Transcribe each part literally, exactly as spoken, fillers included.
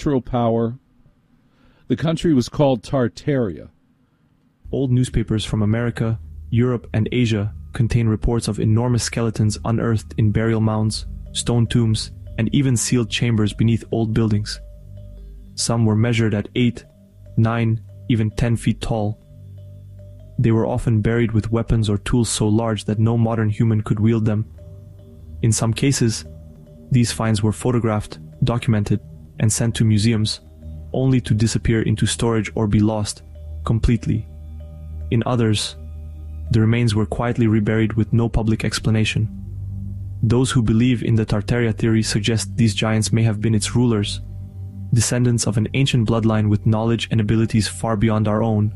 natural power. The country was called Tartaria. Old newspapers from America, Europe, and Asia contain reports of enormous skeletons unearthed in burial mounds, stone tombs, and even sealed chambers beneath old buildings. Some were measured at eight, nine, even ten feet tall. They were often buried with weapons or tools so large that no modern human could wield them. In some cases, these finds were photographed, documented, and sent to museums, only to disappear into storage or be lost completely. In others, the remains were quietly reburied with no public explanation. Those who believe in the Tartaria theory suggest these giants may have been its rulers, descendants of an ancient bloodline with knowledge and abilities far beyond our own.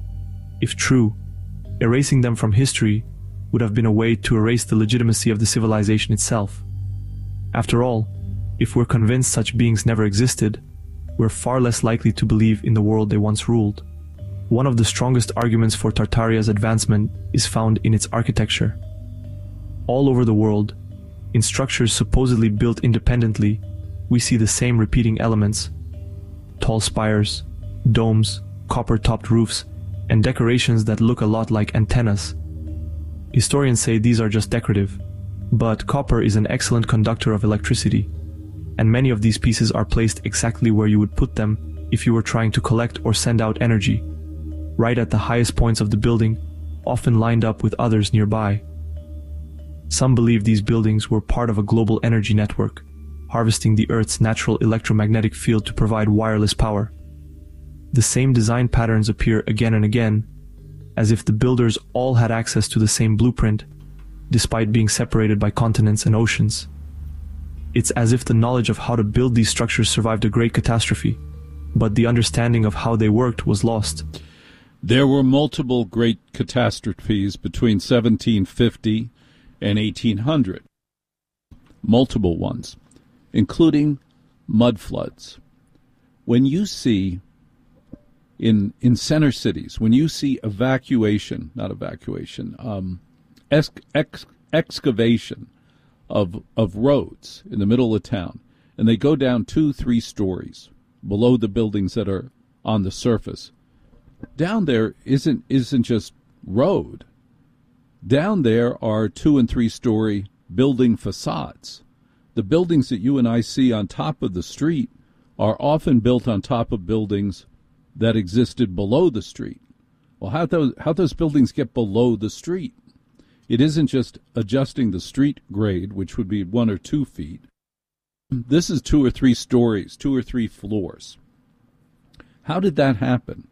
If true, erasing them from history would have been a way to erase the legitimacy of the civilization itself. After all, if we're convinced such beings never existed, we're far less likely to believe in the world they once ruled. One of the strongest arguments for Tartaria's advancement is found in its architecture. All over the world, in structures supposedly built independently, we see the same repeating elements: tall spires, domes, copper-topped roofs, and decorations that look a lot like antennas. Historians say these are just decorative, but copper is an excellent conductor of electricity, and many of these pieces are placed exactly where you would put them if you were trying to collect or send out energy, right at the highest points of the building, often lined up with others nearby. Some believe these buildings were part of a global energy network, harvesting the Earth's natural electromagnetic field to provide wireless power. The same design patterns appear again and again, as if the builders all had access to the same blueprint, despite being separated by continents and oceans. It's as if the knowledge of how to build these structures survived a great catastrophe, but the understanding of how they worked was lost. There were multiple great catastrophes between seventeen fifty and eighteen hundred. Multiple ones, including mud floods. When you see in in center cities, when you see evacuation, not evacuation, um, ex, ex, excavation of of roads in the middle of town, and they go down two, three stories below the buildings that are on the surface. Down there isn't isn't just road. Down there are two and three story building facades. The buildings that you and I see on top of the street are often built on top of buildings that existed below the street. Well, how those how those buildings get below the street? It isn't just adjusting the street grade, which would be one or two feet. This is two or three stories, two or three floors. How did that happen?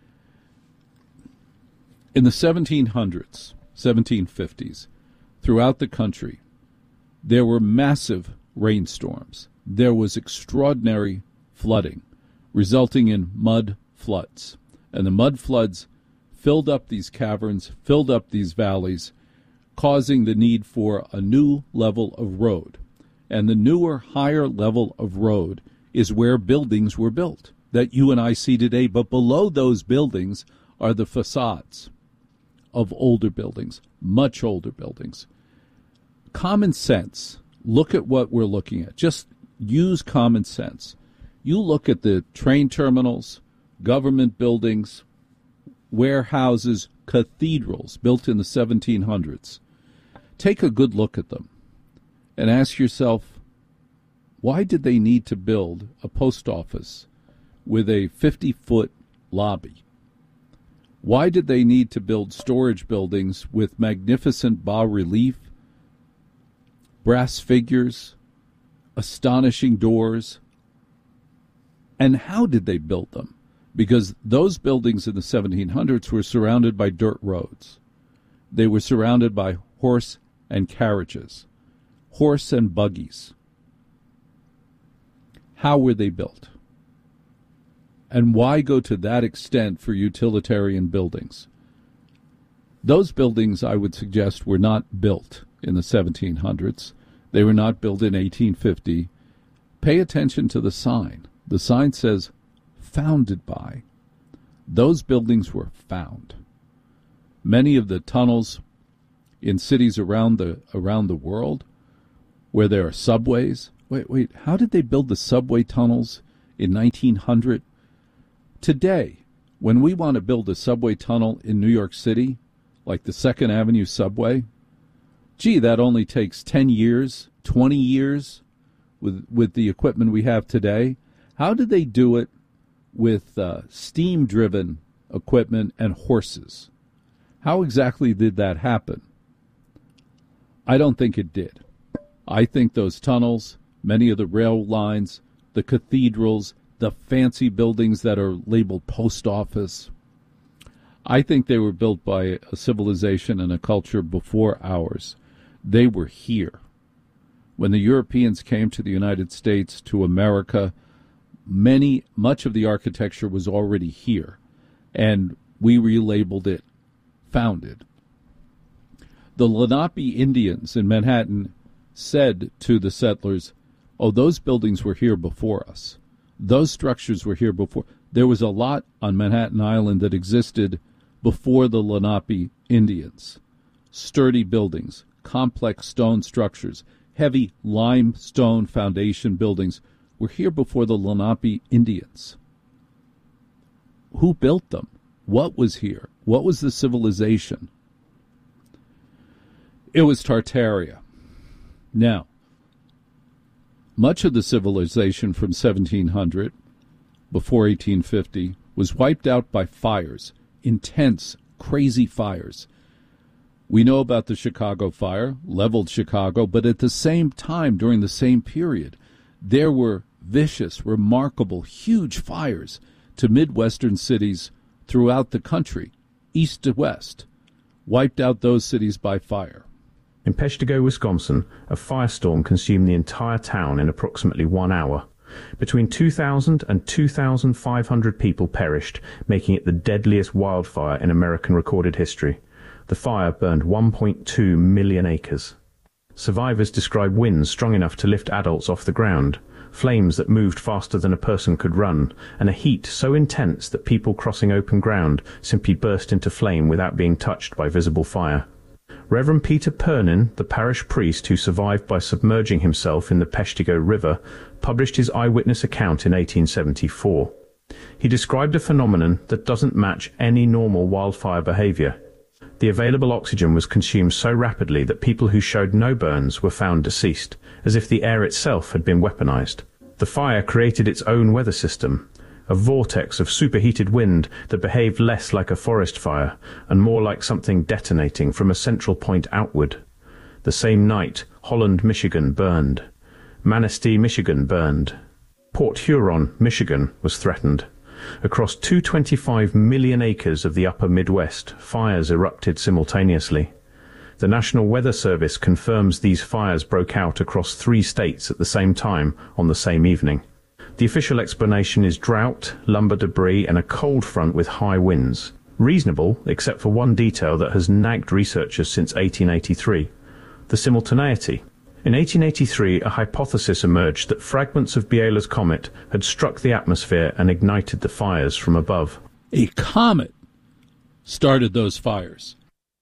In the seventeen hundreds, seventeen fifties, throughout the country, there were massive rainstorms. There was extraordinary flooding, resulting in mud floods. And the mud floods filled up these caverns, filled up these valleys, causing the need for a new level of road. And the newer, higher level of road is where buildings were built that you and I see today. But below those buildings are the facades of older buildings, much older buildings. Common sense. Look at what we're looking at. Just use common sense. You look at the train terminals, government buildings, warehouses, cathedrals built in the seventeen hundreds. Take a good look at them and ask yourself, why did they need to build a post office with a fifty-foot lobby? Why did they need to build storage buildings with magnificent bas-relief, brass figures, astonishing doors? And how did they build them? Because those buildings in the seventeen hundreds were surrounded by dirt roads. They were surrounded by horse and carriages, horse and buggies. How were they built? And why go to that extent for utilitarian buildings? Those buildings, I would suggest, were not built in the seventeen hundreds. They were not built in eighteen fifty. Pay attention to the sign. The sign says, founded by. Those buildings were found. Many of the tunnels in cities around the around the world where there are subways. Wait, wait, how did they build the subway tunnels in nineteen hundred. Today, when we want to build a subway tunnel in New York City, like the Second Avenue subway, gee, that only takes ten years, twenty years with, with the equipment we have today. How did they do it with uh, steam-driven equipment and horses? How exactly did that happen? I don't think it did. I think those tunnels, many of the rail lines, the cathedrals, the fancy buildings that are labeled post office, I think they were built by a civilization and a culture before ours. They were here. When the Europeans came to the United States, to America, many, much of the architecture was already here, and we relabeled it founded. The Lenape Indians in Manhattan said to the settlers, oh, those buildings were here before us. Those structures were here before. There was a lot on Manhattan Island that existed before the Lenape Indians. Sturdy buildings, complex stone structures, heavy limestone foundation buildings were here before the Lenape Indians. Who built them? What was here? What was the civilization? It was Tartaria. Now, much of the civilization from seventeen hundred, before eighteen fifty, was wiped out by fires, intense, crazy fires. We know about the Chicago fire, leveled Chicago, but at the same time, during the same period, there were vicious, remarkable, huge fires to Midwestern cities throughout the country, east to west, wiped out those cities by fire. In Peshtigo, Wisconsin, a firestorm consumed the entire town in approximately one hour. Between two thousand and two thousand five hundred people perished, making it the deadliest wildfire in American recorded history. The fire burned one point two million acres. Survivors describe winds strong enough to lift adults off the ground, flames that moved faster than a person could run, and a heat so intense that people crossing open ground simply burst into flame without being touched by visible fire. Reverend Peter Pernin, the parish priest who survived by submerging himself in the Peshtigo River, published his eyewitness account in eighteen seventy-four. He described a phenomenon that doesn't match any normal wildfire behavior. The available oxygen was consumed so rapidly that people who showed no burns were found deceased, as if the air itself had been weaponized. The fire created its own weather system, a vortex of superheated wind that behaved less like a forest fire and more like something detonating from a central point outward. The same night, Holland, Michigan burned. Manistee, Michigan burned. Port Huron, Michigan was threatened. Across two hundred twenty-five million acres of the upper Midwest, fires erupted simultaneously. The National Weather Service confirms these fires broke out across three states at the same time on the same evening. The official explanation is drought, lumber debris, and a cold front with high winds. Reasonable, except for one detail that has nagged researchers since eighteen eighty-three: the simultaneity. In eighteen eighty-three, a hypothesis emerged that fragments of Biela's comet had struck the atmosphere and ignited the fires from above. A comet started those fires.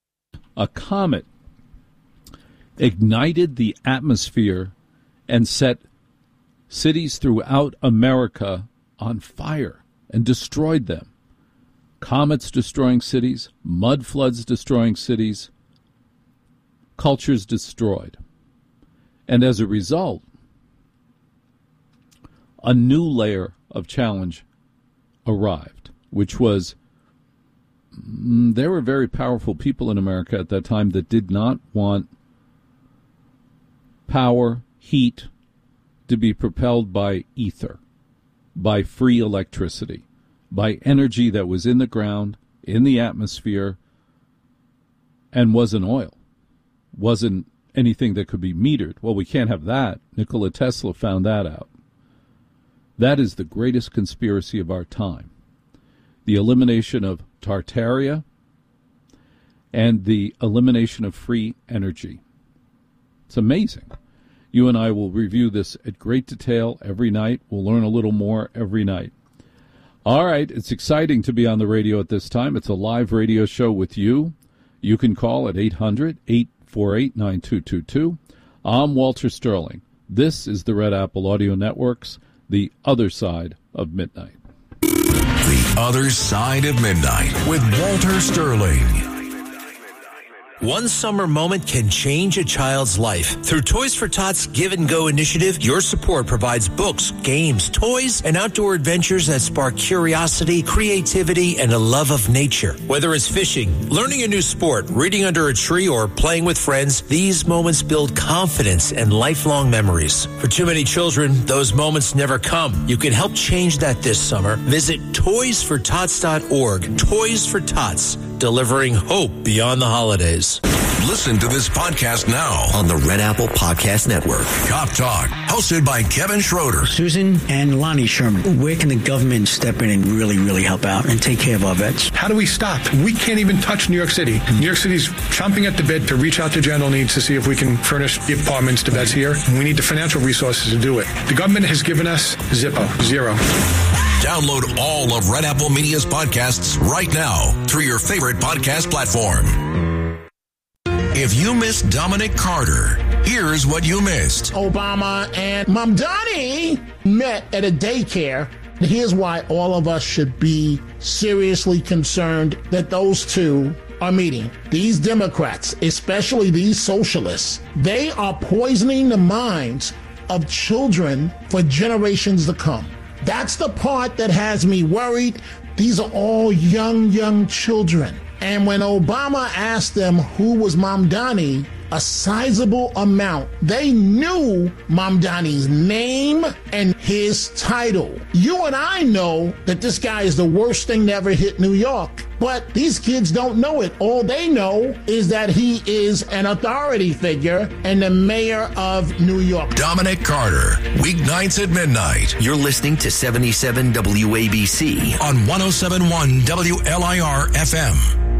A comet ignited the atmosphere and set cities throughout America on fire and destroyed them. Comets destroying cities, mud floods destroying cities, cultures destroyed. And as a result, a new layer of challenge arrived, which was mm, there were very powerful people in America at that time that did not want power, heat, to be propelled by ether, by free electricity, by energy that was in the ground, in the atmosphere, and wasn't oil, wasn't anything that could be metered. Well, we can't have that. Nikola Tesla found that out. That is the greatest conspiracy of our time. The elimination of Tartaria and the elimination of free energy. It's amazing. You and I will review this at great detail every night. We'll learn a little more every night. All right, it's exciting to be on the radio at this time. It's a live radio show with you. You can call at eight hundred, eight four eight, nine two two two. I'm Walter Sterling. This is the Red Apple Audio Network's The Other Side of Midnight. The Other Side of Midnight with Walter Sterling. One summer moment can change a child's life. Through Toys for Tots Give and Go initiative, your support provides books, games, toys, and outdoor adventures that spark curiosity, creativity, and a love of nature. Whether it's fishing, learning a new sport, reading under a tree, or playing with friends, these moments build confidence and lifelong memories. For too many children, those moments never come. You can help change that this summer. Visit toys for tots dot org. Toys for Tots, delivering hope beyond the holidays. Listen to this podcast now on the Red Apple Podcast Network. Cop Talk, hosted by Kevin Schroeder. Susan and Lonnie Sherman, where can the government step in and really, really help out and take care of our vets? How do we stop? We can't even touch New York City. Mm-hmm. New York City's chomping at the bit to reach out to general needs to see if we can furnish the apartments to vets here. And we need the financial resources to do it. The government has given us Zippo, zero. Download all of Red Apple Media's podcasts right now through your favorite podcast platform. If you missed Dominic Carter, here's what you missed. Obama and Mamdani met at a daycare. Here's why all of us should be seriously concerned that those two are meeting. These Democrats, especially these socialists, they are poisoning the minds of children for generations to come. That's the part that has me worried. These are all young, young children. And when Obama asked them who was Mamdani, a sizable amount, they knew Mamdani's name and his title. You and I know that this guy is the worst thing to ever hit New York. But these kids don't know it. All they know is that he is an authority figure and the mayor of New York. Dominic Carter, weeknights at midnight. You're listening to seventy-seven W A B C on one oh seven point one W L I R F M.